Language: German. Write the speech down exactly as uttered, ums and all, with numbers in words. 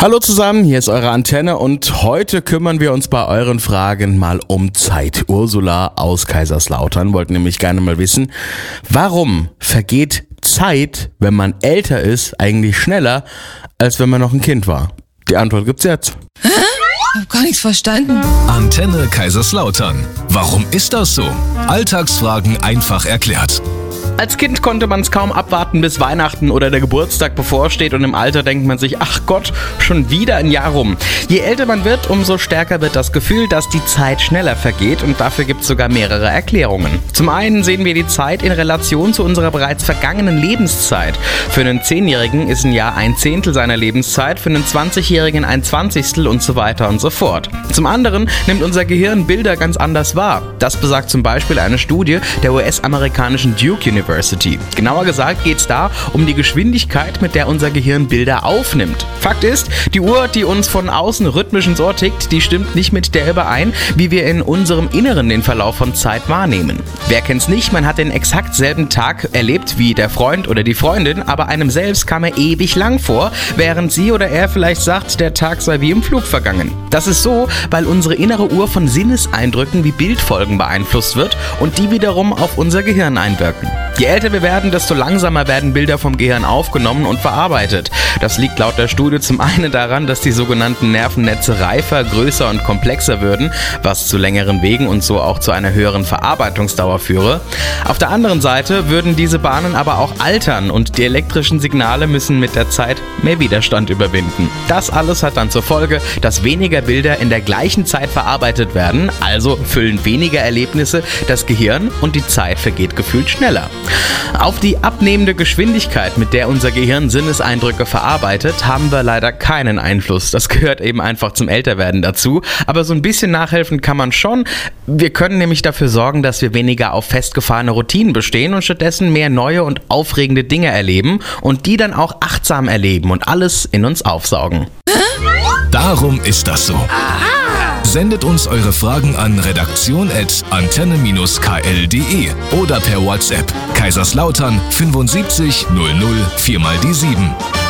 Hallo zusammen, hier ist eure Antenne und heute kümmern wir uns bei euren Fragen mal um Zeit. Ursula aus Kaiserslautern wollte nämlich gerne mal wissen, warum vergeht Zeit, wenn man älter ist, eigentlich schneller, als wenn man noch ein Kind war? Die Antwort gibt's jetzt. Hä? Ich hab gar nichts verstanden. Antenne Kaiserslautern. Warum ist das so? Alltagsfragen einfach erklärt. Als Kind konnte man es kaum abwarten, bis Weihnachten oder der Geburtstag bevorsteht und im Alter denkt man sich, ach Gott, schon wieder ein Jahr rum. Je älter man wird, umso stärker wird das Gefühl, dass die Zeit schneller vergeht und dafür gibt es sogar mehrere Erklärungen. Zum einen sehen wir die Zeit in Relation zu unserer bereits vergangenen Lebenszeit. Für einen Zehnjährigen ist ein Jahr ein Zehntel seiner Lebenszeit, für einen Zwanzigjährigen ein Zwanzigstel und so weiter und so fort. Zum anderen nimmt unser Gehirn Bilder ganz anders wahr. Das besagt zum Beispiel eine Studie der U S-amerikanischen Duke University. Genauer gesagt geht es da um die Geschwindigkeit, mit der unser Gehirn Bilder aufnimmt. Fakt ist, die Uhr, die uns von außen rhythmisch ins Ohr tickt, die stimmt nicht mit der überein, wie wir in unserem Inneren den Verlauf von Zeit wahrnehmen. Wer kennt's nicht, man hat den exakt selben Tag erlebt wie der Freund oder die Freundin, aber einem selbst kam er ewig lang vor, während sie oder er vielleicht sagt, der Tag sei wie im Flug vergangen. Das ist so, weil unsere innere Uhr von Sinneseindrücken wie Bildfolgen beeinflusst wird und die wiederum auf unser Gehirn einwirken. Je älter wir werden, desto langsamer werden Bilder vom Gehirn aufgenommen und verarbeitet. Das liegt laut der Studie zum einen daran, dass die sogenannten Nervennetze reifer, größer und komplexer würden, was zu längeren Wegen und so auch zu einer höheren Verarbeitungsdauer führe. Auf der anderen Seite würden diese Bahnen aber auch altern und die elektrischen Signale müssen mit der Zeit mehr Widerstand überwinden. Das alles hat dann zur Folge, dass weniger Bilder in der gleichen Zeit verarbeitet werden, also füllen weniger Erlebnisse das Gehirn und die Zeit vergeht gefühlt schneller. Auf die abnehmende Geschwindigkeit, mit der unser Gehirn Sinneseindrücke verarbeitet, haben wir leider keinen Einfluss. Das gehört eben einfach zum Älterwerden dazu. Aber so ein bisschen nachhelfen kann man schon. Wir können nämlich dafür sorgen, dass wir weniger auf festgefahrene Routinen bestehen und stattdessen mehr neue und aufregende Dinge erleben und die dann auch achtsam erleben und alles in uns aufsaugen. Darum ist das so. Sendet uns eure Fragen an redaktion at antenne Bindestrich k l punkt d e oder per WhatsApp Kaiserslautern fünfundsiebzig null null vier mal die sieben.